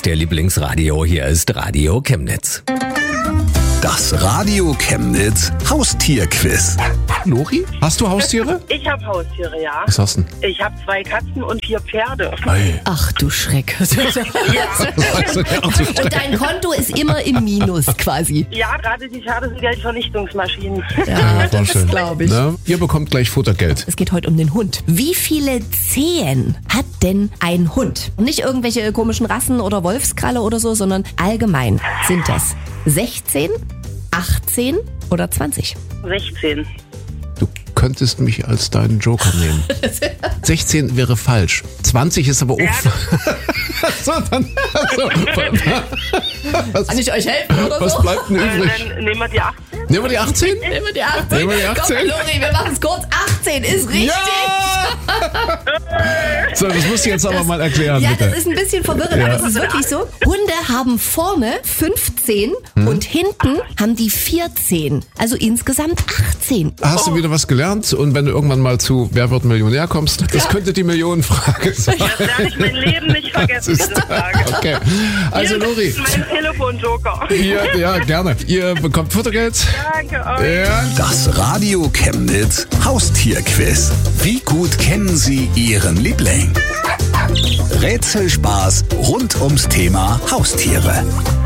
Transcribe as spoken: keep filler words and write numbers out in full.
ist der Lieblingsradio. Hier ist Radio Chemnitz. Das Radio Chemnitz Haustierquiz. Lori, hast du Haustiere? Ich habe Haustiere, ja. Was hast du denn? Ich habe zwei Katzen und vier Pferde. Ei. Ach du Schreck. Also, ja, also, Und dein Konto ist immer im Minus quasi. Ja, gerade die Pferde sind Geldvernichtungsmaschinen. Ja, voll schön. glaube ich. Ne? Ihr bekommt gleich Futtergeld. Es geht heute um den Hund. Wie viele Zehen hat denn ein Hund? Und nicht irgendwelche komischen Rassen oder Wolfskralle oder so, sondern allgemein sind das sechzehn, achtzehn oder zwanzig? sechzehn. Du könntest mich als deinen Joker nehmen. sechzehn wäre falsch. zwanzig ist aber auch... so, dann, also, was, Kann ich euch helfen oder was so? bleibt denn übrig? Dann nehmen wir die achtzehn. Nehmen wir die achtzehn? Nehmen wir die achtzehn. Nehmen wir die achtzehn? Komm, Lori, wir machen es kurz. achtzehn ist richtig. Ja! So, das musst du jetzt aber mal erklären, Ja, bitte. das ist ein bisschen verwirrend, Ja. aber es ist wirklich so. Hunde haben vorne fünfzehn Hm? und hinten haben die vierzehn. Also insgesamt achtzehn. Hast du wieder was gelernt? Und wenn du irgendwann mal zu Wer wird Millionär kommst, das könnte die Millionenfrage sein. Das werde ich mein Leben nicht vergessen, diese Frage. Okay, also Hier Lori, ist mein Telefonjoker. ihr, ja gerne. Ihr bekommt Futtergeld. Danke euch. Ja. Das Radio Chemnitz Haustierquiz. Wie gut kennen Sie Ihren Liebling? Rätselspaß rund ums Thema Haustiere.